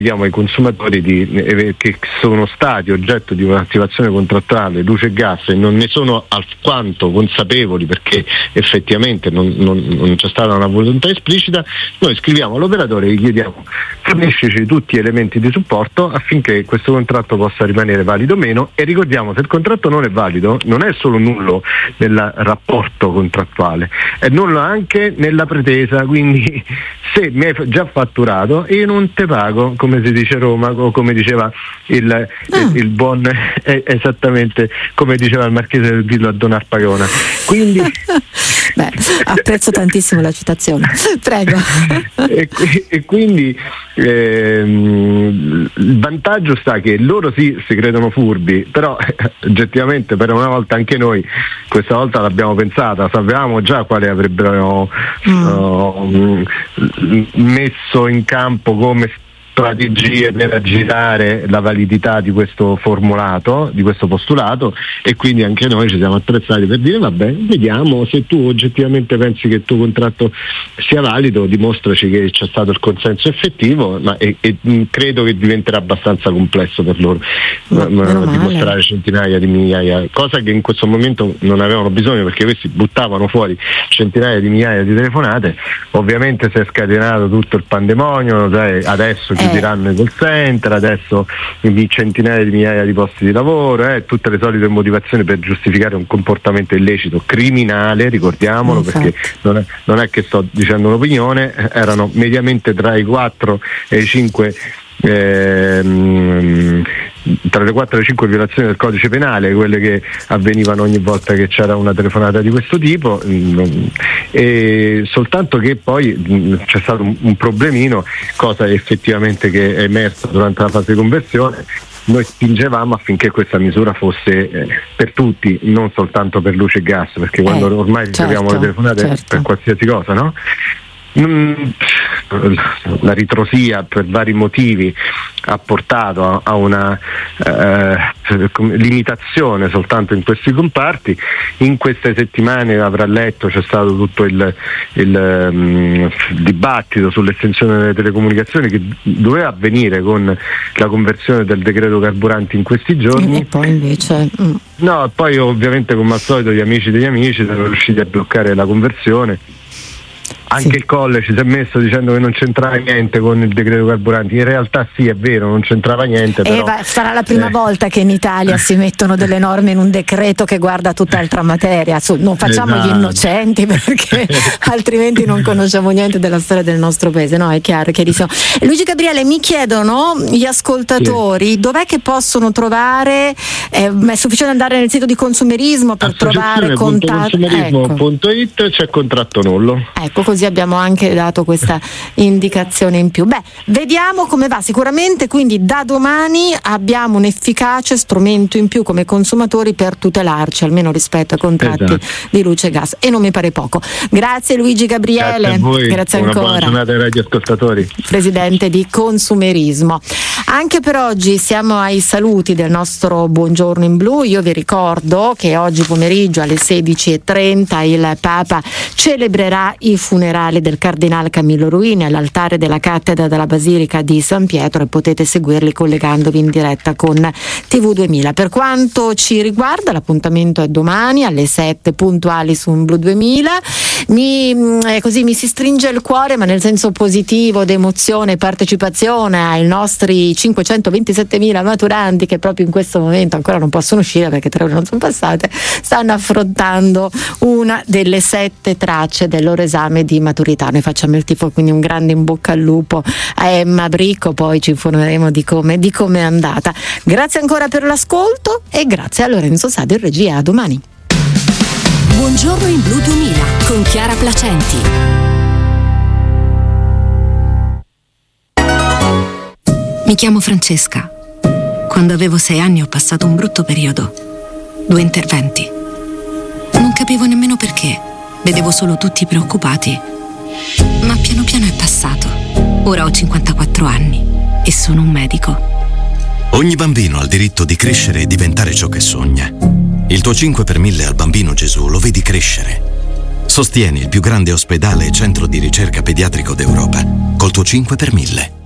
ai consumatori che sono stati oggetto di un'attivazione contrattuale luce e gas e non ne sono alquanto consapevoli, perché effettivamente non c'è stata una volontà esplicita, noi scriviamo all'operatore e gli chiediamo: forniscici tutti gli elementi di supporto affinché questo contratto possa rimanere valido o meno. E ricordiamo, se il contratto non è valido, non è solo nullo nel rapporto contrattuale, è nullo anche nella pretesa. Quindi se mi hai già fatturato, io non te pago, come si dice a Roma, o come diceva il buon, esattamente come diceva il marchese del Grillo a Don Arpagona. Quindi apprezzo tantissimo la citazione, prego. E quindi il vantaggio sta che loro si credono furbi, però oggettivamente per una volta anche noi questa volta l'abbiamo pensata, sapevamo già quale avrebbero messo in campo come strategie per aggirare la validità di questo formulato, di questo postulato, e quindi anche noi ci siamo attrezzati per dire: vabbè, vediamo, se tu oggettivamente pensi che il tuo contratto sia valido, dimostraci che c'è stato il consenso effettivo. E credo che diventerà abbastanza complesso per loro dimostrare centinaia di migliaia, cosa che in questo momento non avevano bisogno, perché questi buttavano fuori centinaia di migliaia di telefonate. Ovviamente si è scatenato tutto il pandemonio, adesso chiuderanno i call center, adesso di centinaia di migliaia di posti di lavoro, tutte le solite motivazioni per giustificare un comportamento illecito criminale, ricordiamolo, perché non è che sto dicendo un'opinione, erano mediamente tra i 4 e i 5 tra le 4 e le 5 violazioni del codice penale, quelle che avvenivano ogni volta che c'era una telefonata di questo tipo, e soltanto che poi c'è stato un problemino, cosa effettivamente che è emersa durante la fase di conversione. Noi spingevamo affinché questa misura fosse per tutti, non soltanto per luce e gas, perché quando ormai riceviamo le telefonate per qualsiasi cosa, no? La ritrosia per vari motivi ha portato a una limitazione soltanto in questi comparti. In queste settimane, avrà letto, c'è stato tutto il dibattito sull'estensione delle telecomunicazioni che doveva avvenire con la conversione del decreto carburanti in questi giorni, e poi invece poi ovviamente, come al solito, gli amici degli amici sono riusciti a bloccare la conversione. Anche il Colle ci si è messo dicendo che non c'entrava niente con il decreto carburanti. In realtà sì, è vero, non c'entrava niente, però sarà la prima volta che in Italia si mettono delle norme in un decreto che guarda tutt'altra materia. Non facciamo gli innocenti, perché altrimenti non conosciamo niente della storia del nostro paese. No, è chiaro, chiarissimo. Luigi Gabriele, mi chiedono gli ascoltatori dov'è che possono trovare, è sufficiente andare nel sito di Consumerismo per trovare contatti. Consumerismo.it c'è contratto nullo. Ecco, così abbiamo anche dato questa indicazione in più. Vediamo come va. Sicuramente quindi da domani abbiamo un efficace strumento in più come consumatori per tutelarci, almeno rispetto ai contratti di luce e gas, e non mi pare poco. Grazie Luigi Gabriele, grazie a voi. Grazie una ancora. Buona giornata ai radioascoltatori. Presidente di Consumerismo. Anche per oggi siamo ai saluti del nostro Buongiorno in Blu. Io vi ricordo che oggi pomeriggio alle 16:30 il Papa celebrerà i funerali del Cardinale Camillo Ruini all'altare della cattedra della Basilica di San Pietro, e potete seguirli collegandovi in diretta con TV 2000. Per quanto ci riguarda, l'appuntamento è domani alle 7 puntuali su Blu 2000. Così mi si stringe il cuore, ma nel senso positivo, d'emozione e partecipazione ai nostri 527.000 maturanti che proprio in questo momento ancora non possono uscire perché 3 ore non sono passate, stanno affrontando una delle 7 tracce del loro esame di maturità. Noi facciamo il tifo, quindi un grande in bocca al lupo a Emma Bricco, poi ci informeremo di come è andata. Grazie ancora per l'ascolto e grazie a Lorenzo Sadio in regia. A domani. Buongiorno in Blu 2000 con Chiara Placenti. Mi chiamo Francesca. Quando avevo 6 anni ho passato un brutto periodo. 2 interventi. Non capivo nemmeno perché. Vedevo solo tutti preoccupati. Ma piano piano è passato. Ora ho 54 anni e sono un medico. Ogni bambino ha il diritto di crescere e diventare ciò che sogna. Il tuo 5 per 1000 al Bambino Gesù lo vedi crescere. Sostieni il più grande ospedale e centro di ricerca pediatrico d'Europa col tuo 5 per 1000.